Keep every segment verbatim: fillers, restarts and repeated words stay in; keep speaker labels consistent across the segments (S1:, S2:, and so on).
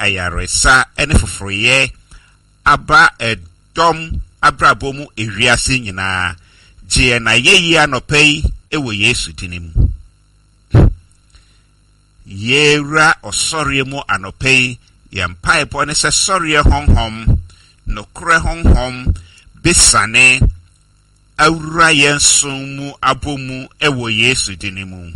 S1: ayaresa ene foforoye aba edom abrabomu ewiase nyina je na yeyi anopai ewo Yesu dinim yera osori mu anopai yempai po ne se sori honhom no kure honhom besane awura yensumu abomu ewo Yesu dinimu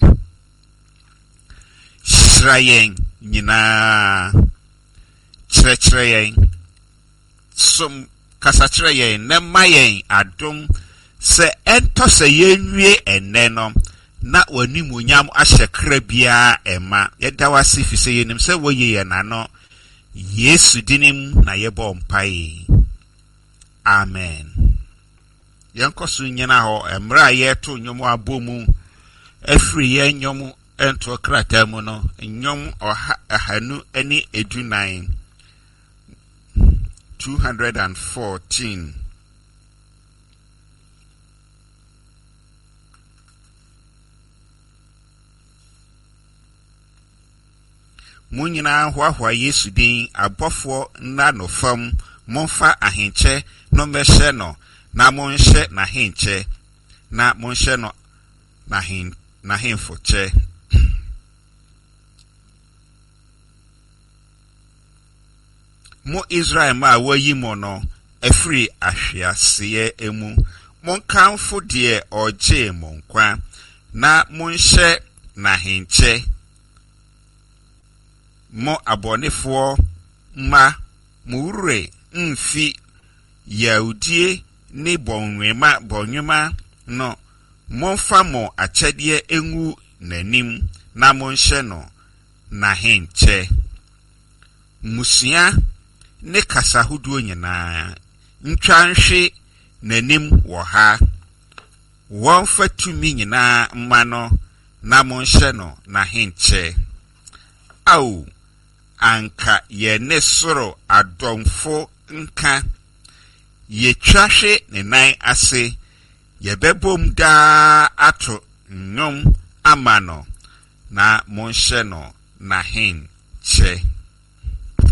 S1: Shrayen nyina chrecheyen sum kasachreyen na mayen adom se ento se yenwie eneno na wanimunyam ahyekra bia ema yeda wase fise yenim se woye ye nano Yesu dinim na yebo mpai amen yankosu nyina ho emra yeto nyomu abomu afri ye nyomu ento krata mu no nyom oha ahanu eni edunan two hundred fourteen Munyina hwahwa Yesu din abofo na no fam monfa ahenche no mehye no na monhye na henche na monhye no na hen na henfoche Mo Israel ma wayi mo no afri ahwiase emu monkamfo de oje monkwa na monhye na henche mo abonefo ma mure mfi yaudie ni bonwema bonwema no monfa mo achadie engu nanim na monhye no na henche musia ne kasa huduo nyina ntwanhwe nanim wo ha won fatumi nyina mma no na monhye no na henche au anka ye ne soro adomfo nka ye twahwe ne nan ase ye bebom da ato nyom amano na monhye no na henche